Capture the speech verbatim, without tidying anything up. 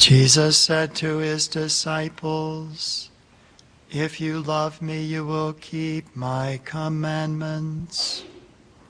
Jesus said to his disciples, "If you love me, you will keep my commandments.